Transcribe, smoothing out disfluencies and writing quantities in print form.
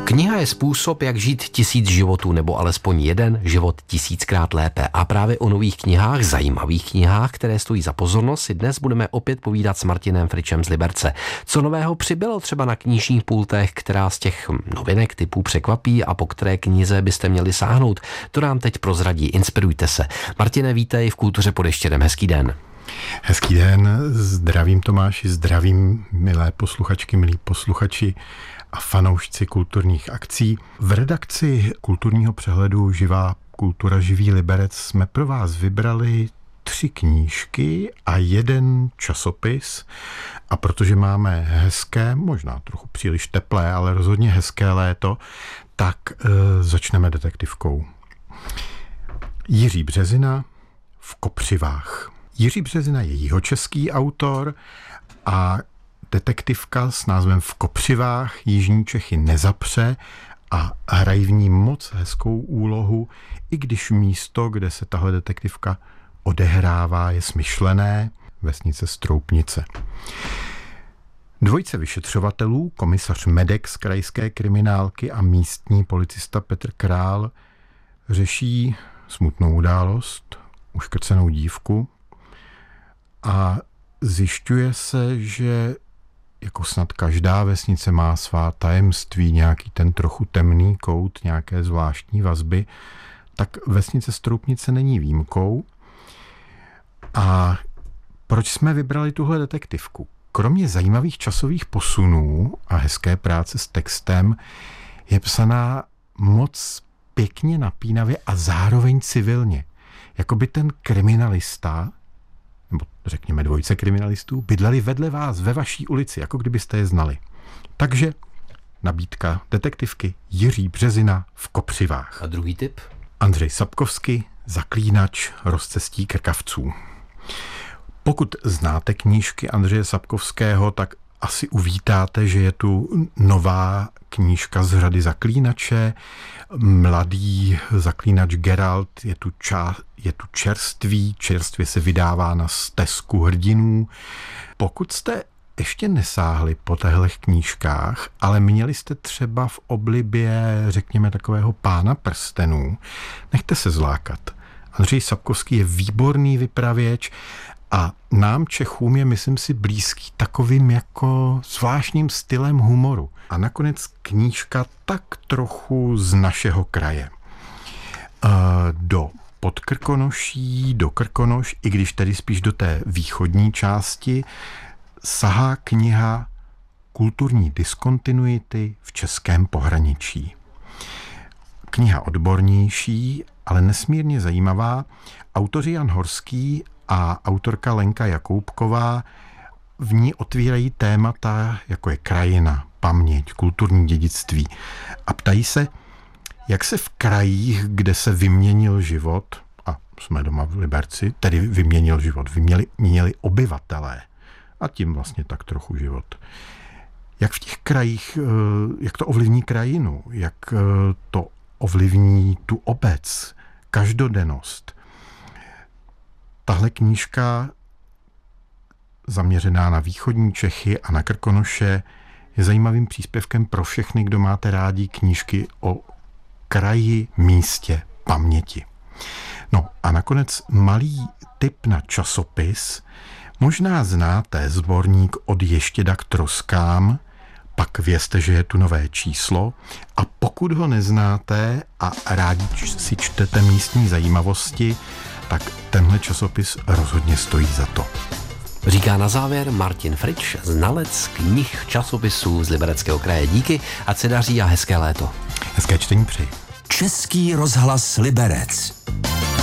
Kniha je způsob, jak žít 1000 životů, nebo alespoň jeden život 1000krát lépe. A právě o nových knihách, zajímavých knihách, které stojí za pozornost, si dnes budeme opět povídat s Martinem Fričem z Liberce. Co nového přibylo třeba na knižních pultech, která z těch novinek typů překvapí a po které knize byste měli sáhnout? To nám teď prozradí, inspirujte se. Martine, vítej v Kultuře pod Ještědem. Hezký den. Hezký den, zdravím Tomáši, zdravím milé posluchačky, milí posluchači a fanoušci kulturních akcí. V redakci kulturního přehledu Živá kultura, živý Liberec jsme pro vás vybrali 3 knížky a 1 časopis. A protože máme hezké, možná trochu příliš teplé, ale rozhodně hezké léto, tak začneme detektivkou. Jiří Březina v Kopřivách. Jiří Březina je jihočeský autor a detektivka s názvem V Kopřivách jižní Čechy nezapře a hrají v ní moc hezkou úlohu, i když místo, kde se tahle detektivka odehrává, je smyšlené, vesnice Stroupnice. Dvojice vyšetřovatelů, komisař Medek z krajské kriminálky a místní policista Petr Král, řeší smutnou událost, uškrcenou dívku, a zjišťuje se, že jako snad každá vesnice má svá tajemství, nějaký ten trochu temný kout, nějaké zvláštní vazby, tak vesnice Stroupnice není výjimkou. A proč jsme vybrali tuhle detektivku? Kromě zajímavých časových posunů a hezké práce s textem je psaná moc pěkně, napínavě a zároveň civilně. Jakoby ten kriminalista, nebo řekněme dvojice kriminalistů, bydleli vedle vás ve vaší ulici, jako kdybyste je znali. Takže nabídka detektivky Jiří Březina v Kopřivách. A druhý tip? Andřej Sapkovský, Zaklínač rozcestí krkavců. Pokud znáte knížky Andřeje Sapkovského, tak asi uvítáte, že je tu nová knížka z řady Zaklínače. Mladý zaklínač Geralt je tu čerstvě se vydává na stezku hrdinů. Pokud jste ještě nesáhli po těchto knížkách, ale měli jste třeba v oblibě, řekněme, takového Pána prstenů, nechte se zlákat. Andřej Sapkovský je výborný vypravěč a nám Čechům je, myslím si, blízký takovým jako zvláštním stylem humoru. A nakonec knížka tak trochu z našeho kraje. Do Podkrkonoší, do Krkonoš, i když tedy spíš do té východní části, sahá kniha Kulturní diskontinuity v českém pohraničí. Kniha odbornější, ale nesmírně zajímavá. Autoři Jan Horský a autorka Lenka Jakoubková v ní otvírají témata, jako je krajina, paměť, kulturní dědictví. A ptají se, jak se v krajích, kde se vyměnil život, a jsme doma v Liberci, tedy vyměnil život, vyměnili obyvatelé a tím vlastně tak trochu život. Jak v těch krajích, jak to ovlivní krajinu, jak to ovlivní tu obec, každodennost. Tahle knížka, zaměřená na východní Čechy a na Krkonoše, je zajímavým příspěvkem pro všechny, kdo máte rádi knížky o kraji, místě, paměti. No a nakonec malý tip na časopis. Možná znáte sborník Od Ještěda k troskám, pak vězte, že je tu nové číslo, a pokud ho neznáte a rádi si čtete místní zajímavosti, tak tenhle časopis rozhodně stojí za to. Říká na závěr Martin Frič, znalec knih časopisů z Libereckého kraje. Díky, ať se daří a hezké léto. Hezké čtení přeji. Český rozhlas Liberec.